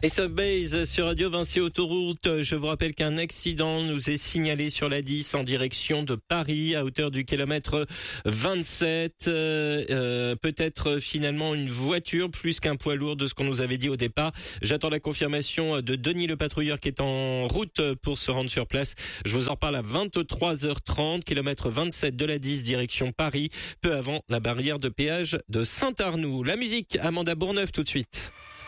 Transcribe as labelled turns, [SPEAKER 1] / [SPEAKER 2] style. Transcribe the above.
[SPEAKER 1] Et Subbase sur Radio Vinci Autoroute. Je vous rappelle qu'un accident nous est signalé sur la 10 en direction de Paris à hauteur du kilomètre 27. Peut-être finalement une voiture plus qu'un poids lourd de ce qu'on nous avait dit au départ. J'attends la confirmation de Denis le patrouilleur qui est en route pour se rendre sur place. Je vous en parle à 23h30, kilomètre 27 de la 10 direction Paris, peu avant la barrière de péage de Saint-Arnoux. La musique, Amanda Bourneuf tout de suite.